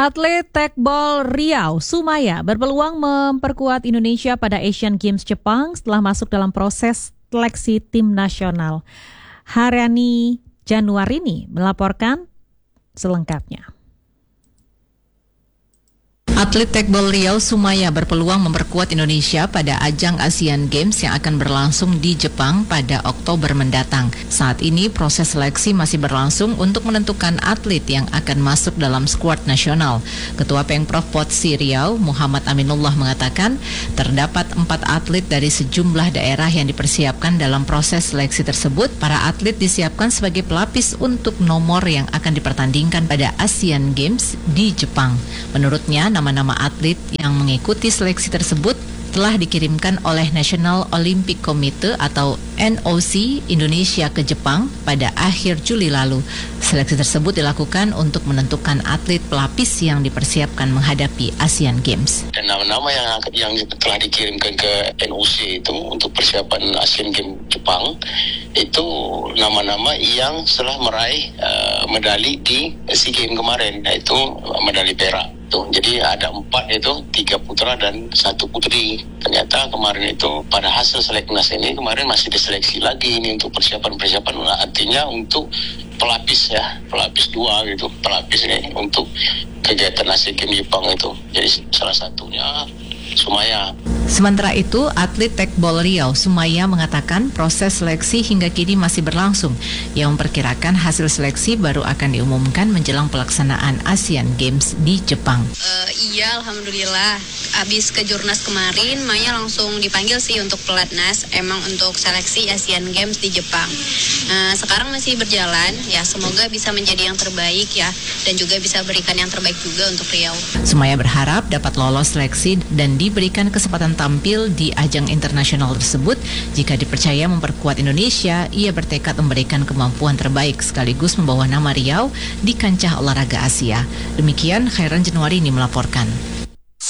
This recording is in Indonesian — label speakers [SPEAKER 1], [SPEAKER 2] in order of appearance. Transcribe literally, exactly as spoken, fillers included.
[SPEAKER 1] Atlet tekbol Riau Sumaya berpeluang memperkuat Indonesia pada Asian Games Jepang setelah masuk dalam proses seleksi tim nasional. Haryani Januarini melaporkan selengkapnya.
[SPEAKER 2] Atlet tekbol Riau Sumaya berpeluang memperkuat Indonesia pada ajang Asian Games yang akan berlangsung di Jepang pada Oktober mendatang. Saat ini proses seleksi masih berlangsung untuk menentukan atlet yang akan masuk dalam skuad nasional. Ketua Pengprov Potsi Riau, Muhammad Aminullah mengatakan, terdapat empat atlet dari sejumlah daerah yang dipersiapkan dalam proses seleksi tersebut. Para atlet disiapkan sebagai pelapis untuk nomor yang akan dipertandingkan pada Asian Games di Jepang. Menurutnya, nama-nama atlet yang mengikuti seleksi tersebut telah dikirimkan oleh National Olympic Committee atau N O C Indonesia ke Jepang pada akhir Juli lalu. Seleksi tersebut dilakukan untuk menentukan atlet pelapis yang dipersiapkan menghadapi Asian Games.
[SPEAKER 3] Dan nama-nama yang yang telah dikirimkan ke N O C itu untuk persiapan Asian Games Jepang itu nama-nama yang telah meraih uh, medali di SEA Games kemarin, yaitu medali perak. Tuh, jadi ada empat itu, tiga putra dan satu putri. Ternyata kemarin itu pada hasil seleknas ini kemarin masih diseleksi lagi ini untuk persiapan-persiapan. Nah, artinya untuk pelapis ya, pelapis dua gitu, pelapis ini untuk kegiatan Asian Games Jepang itu. Jadi salah satunya Sumaya.
[SPEAKER 2] Sementara itu, atlet tekbol Riau Sumaya mengatakan proses seleksi hingga kini masih berlangsung. Ia memperkirakan hasil seleksi baru akan diumumkan menjelang pelaksanaan Asian Games di Jepang.
[SPEAKER 4] Uh, iya, alhamdulillah. Abis ke Jurnas kemarin, Maya langsung dipanggil sih untuk pelatnas, emang untuk seleksi Asian Games di Jepang. Uh, sekarang masih berjalan, ya semoga bisa menjadi yang terbaik ya, dan juga bisa berikan yang terbaik juga untuk Riau.
[SPEAKER 2] Sumaya berharap dapat lolos seleksi dan diberikan kesempatan tampil di ajang internasional tersebut. Jika dipercaya memperkuat Indonesia, ia bertekad memberikan kemampuan terbaik sekaligus membawa nama Riau di kancah olahraga Asia. Demikian Khairan Januarini melaporkan.